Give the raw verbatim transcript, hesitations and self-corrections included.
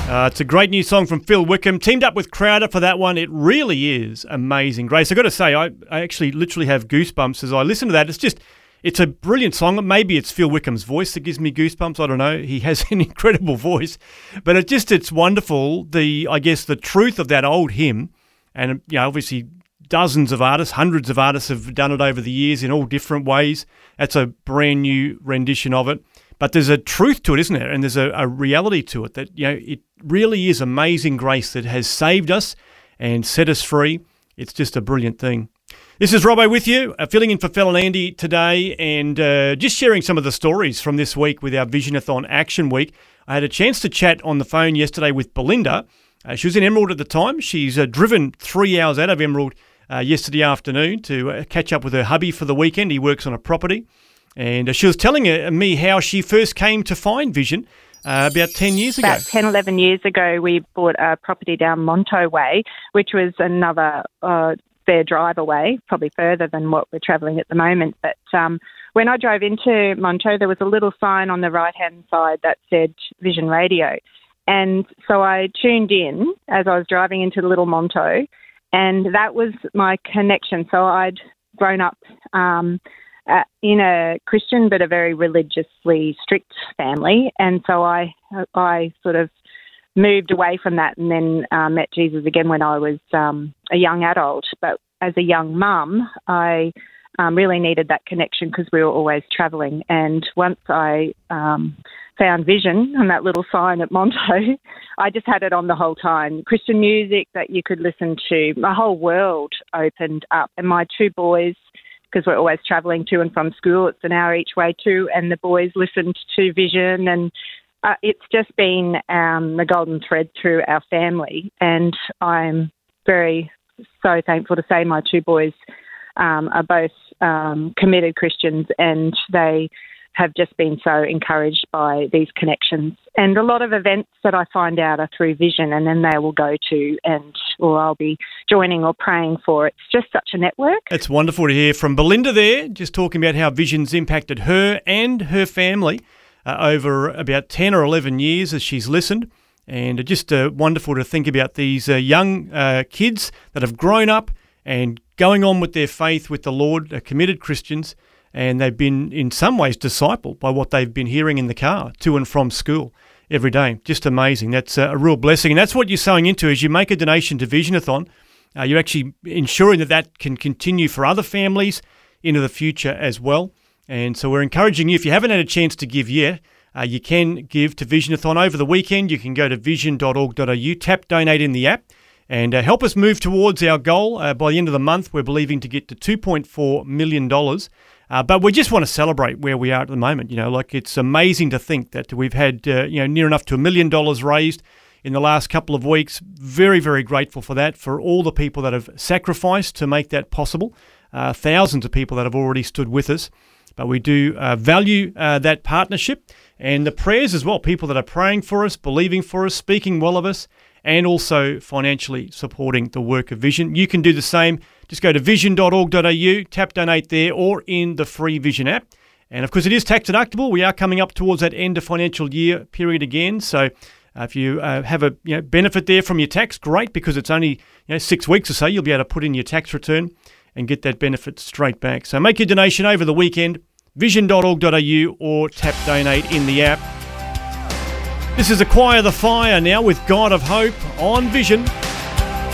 Uh, it's a great new song from Phil Wickham. Teamed up with Crowder for that one. It really is amazing grace. I've got to say, I, I actually literally have goosebumps as I listen to that. It's just, it's a brilliant song. Maybe it's Phil Wickham's voice that gives me goosebumps. I don't know. He has an incredible voice. But it just, it's wonderful, the I guess, the truth of that old hymn. And, you know, obviously dozens of artists, hundreds of artists have done it over the years in all different ways. That's a brand new rendition of it. But there's a truth to it, isn't there? And there's a, a reality to it that, you know, it really is amazing grace that has saved us and set us free. It's just a brilliant thing. This is Robbo with you, uh, filling in for Phil and Andy today, and uh, just sharing some of the stories from this week with our Visionathon Action Week. I had a chance to chat on the phone yesterday with Belinda. Uh, she was in Emerald at the time. She's uh, driven three hours out of Emerald uh, yesterday afternoon to uh, catch up with her hubby for the weekend. He works on a property. And uh, she was telling uh, me how she first came to find Vision uh, about ten years ago. About ten, eleven years ago, we bought a property down Monto Way, which was another uh, fair drive away, probably further than what we're travelling at the moment. But um, when I drove into Monto, there was a little sign on the right-hand side that said Vision Radio. And so I tuned in as I was driving into the little Monto, and that was my connection. So I'd grown up Um, Uh, in a Christian but a very religiously strict family, and so I I sort of moved away from that and then uh, met Jesus again when I was um, a young adult. But as a young mum, I um, really needed that connection because we were always travelling. And once I um, found Vision and that little sign at Monto, I just had it on the whole time. Christian music that you could listen to. My whole world opened up, and my two boys, because we're always travelling to and from school. It's an hour each way too, and the boys listened to Vision, and uh, it's just been um, the golden thread through our family. And I'm very so thankful to say my two boys um, are both um, committed Christians, and they have just been so encouraged by these connections. And a lot of events that I find out are through Vision, and then they will go to and or I'll be joining or praying for. It's just such a network. It's wonderful to hear from Belinda there, just talking about how Vision's impacted her and her family uh, over about ten or eleven years as she's listened. And just uh, wonderful to think about these uh, young uh, kids that have grown up and going on with their faith with the Lord, are committed Christians, and they've been in some ways discipled by what they've been hearing in the car to and from school every day. Just amazing. That's a real blessing. And that's what you're sowing into as you make a donation to Visionathon. Uh, you're actually ensuring that that can continue for other families into the future as well. And so we're encouraging you, if you haven't had a chance to give yet, uh, you can give to Visionathon over the weekend. You can go to vision dot org dot a u, tap donate in the app, and uh, help us move towards our goal. Uh, by the end of the month, we're believing to get to two point four million dollars. Uh, but we just want to celebrate where we are at the moment. You know, like it's amazing to think that we've had, uh, you know, near enough to a million dollars raised in the last couple of weeks. Very, very grateful for that, for all the people that have sacrificed to make that possible. Uh, thousands of people that have already stood with us. But we do uh, value uh, that partnership and the prayers as well. People that are praying for us, believing for us, speaking well of us, and also financially supporting the work of Vision. You can do the same. Just go to vision dot org dot a u, tap donate there, or in the free Vision app. And of course, it is tax deductible. We are coming up towards that end of financial year period again. So uh, if you uh, have a you know, benefit there from your tax, great, because it's only you know, six weeks or so. You'll be able to put in your tax return and get that benefit straight back. So make your donation over the weekend, vision dot org dot a u, or tap donate in the app. This is Acquire the Fire now with God of Hope on Vision.